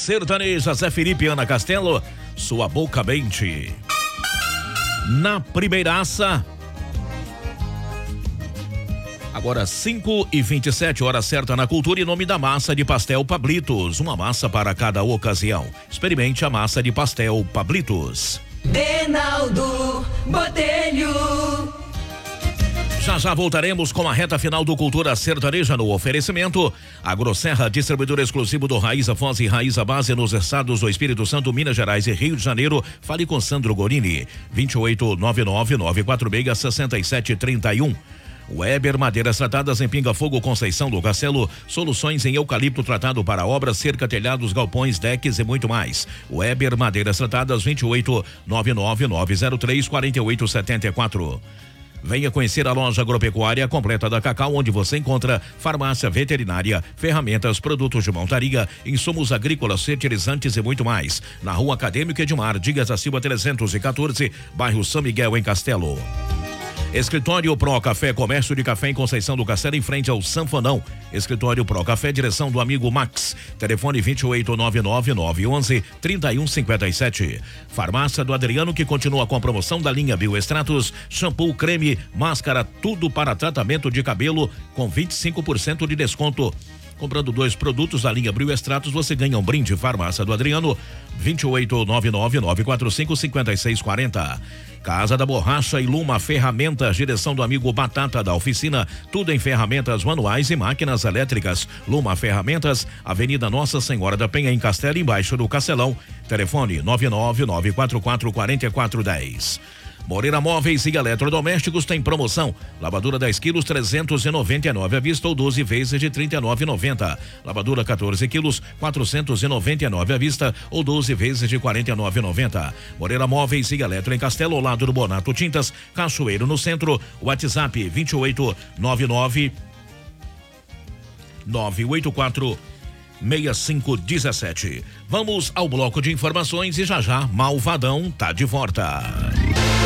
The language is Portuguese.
sertaneja, Zé Felipe e Ana Castelo, sua boca mente. Na primeiraça, agora 5h27, hora certa na Cultura, em nome da massa de pastel Pablitos, uma massa para cada ocasião. Experimente a massa de pastel Pablitos. Reinaldo Botelho. Já voltaremos com a reta final do Cultura Sertaneja no oferecimento AgroSerra, distribuidor exclusivo do Raiza Foz e Raiza Base nos estados do Espírito Santo, Minas Gerais e Rio de Janeiro. Fale com Sandro Gorini, 2899-946-6731. Weber Madeiras Tratadas em Pinga Fogo, Conceição do Castelo, soluções em eucalipto tratado para obras, cerca, telhados, galpões, decks e muito mais. Weber Madeiras Tratadas, 2899-903-4874. Venha conhecer a loja agropecuária completa da Cacau, onde você encontra farmácia veterinária, ferramentas, produtos de montaria, insumos agrícolas, fertilizantes e muito mais. Na Rua Acadêmico Edmar Dias da Silva 314, bairro São Miguel, em Castelo. Escritório Pro Café, comércio de café em Conceição do Castelo, em frente ao Sanfonão. Escritório Pro Café, direção do amigo Max. Telefone 2899-911-3157. Farmácia do Adriano, que continua com a promoção da linha Bioextratos, shampoo, creme, máscara, tudo para tratamento de cabelo com 25% de desconto. Comprando 2 produtos da linha Bioextratos, você ganha um brinde. Farmácia do Adriano, 2899-945-5640. Casa da Borracha e Luma Ferramentas, direção do amigo Batata da Oficina, tudo em ferramentas manuais e máquinas elétricas. Luma Ferramentas, Avenida Nossa Senhora da Penha, em Castelo, embaixo do Castelão. Telefone 999444410. Moreira Móveis e Eletrodomésticos tem promoção. Lavadora 10 quilos, 399 à vista ou 12 vezes de 39,90. Lavadora 14 quilos, 499 à vista ou 12 vezes de 49,90. Moreira Móveis e Eletro em Castelo, ao lado do Bonato Tintas, Cachoeiro no centro. WhatsApp 2899 984 6517. Vamos ao bloco de informações e já Malvadão tá de volta.